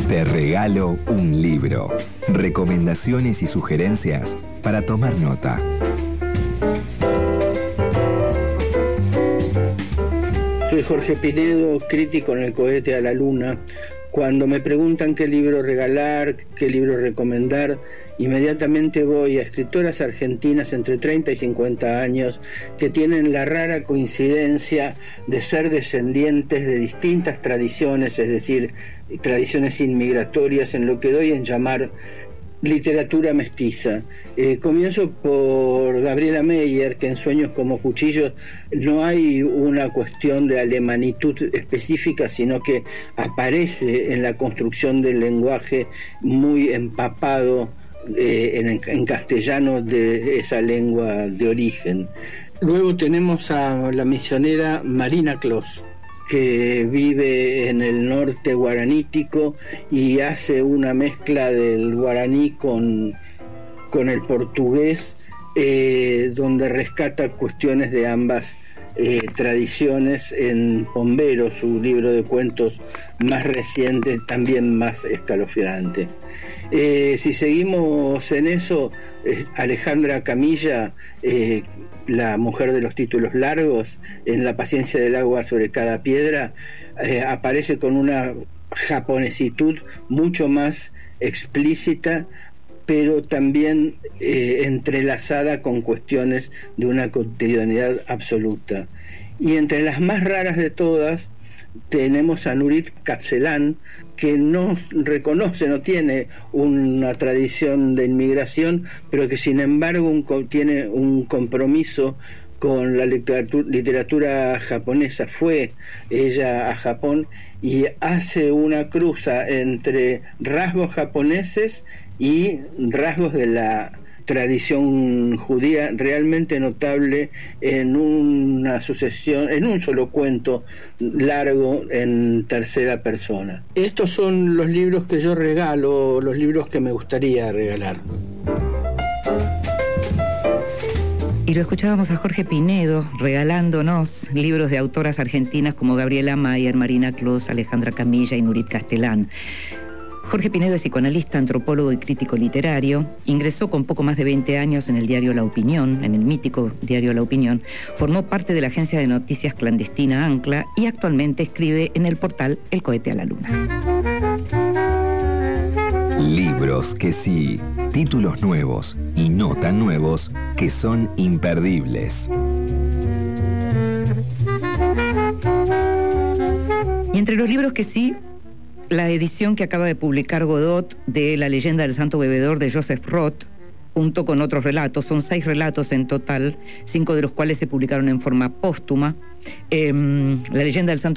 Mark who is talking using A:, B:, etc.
A: Te regalo un libro. Recomendaciones y sugerencias para tomar nota.
B: Soy Jorge Pinedo, crítico en El Cohete a la Luna. Cuando me preguntan qué libro regalar, qué libro recomendar, inmediatamente voy a escritoras argentinas entre 30 y 50 años que tienen la rara coincidencia de ser descendientes de distintas tradiciones, es decir, tradiciones inmigratorias, en lo que doy en llamar literatura mestiza. Comienzo por Gabriela Meyer, que en Sueños como cuchillos no hay una cuestión de alemanitud específica, sino que aparece en la construcción del lenguaje muy empapado en castellano de esa lengua de origen. Luego tenemos a la misionera Marina Clos, que vive en el norte guaranítico y hace una mezcla del guaraní con el portugués, donde rescata cuestiones de ambas tradiciones en Pombero, su libro de cuentos más reciente, también más escalofriante. Si seguimos en eso, Alejandra Camilla, la mujer de los títulos largos, en La paciencia del agua sobre cada piedra, aparece con una japonesitud mucho más explícita, pero también entrelazada con cuestiones de una cotidianidad absoluta. Y entre las más raras de todas tenemos a Nurit Katselan, que no reconoce, no tiene una tradición de inmigración, pero que sin embargo tiene un compromiso con la literatura japonesa. Fue ella a Japón y hace una cruza entre rasgos japoneses y rasgos de la tradición judía realmente notable en una sucesión, en un solo cuento largo en tercera persona. Estos son los libros que yo regalo, los libros que me gustaría regalar.
C: Y lo escuchábamos a Jorge Pinedo regalándonos libros de autoras argentinas como Gabriela Meyer, Marina Clos, Alejandra Camilla y Nurit Katselan. Jorge Pinedo es psicoanalista, antropólogo y crítico literario. Ingresó con poco más de 20 años en el diario La Opinión, en el mítico diario La Opinión. Formó parte de la agencia de noticias clandestina Ancla y actualmente escribe en el portal El Cohete a la Luna.
A: Libros que sí, títulos nuevos y no tan nuevos que son imperdibles.
C: Y entre los libros que sí, la edición que acaba de publicar Godot de La leyenda del santo bebedor de Joseph Roth, junto con otros relatos. Son 6 relatos en total, 5 de los cuales se publicaron en forma póstuma. La leyenda del santo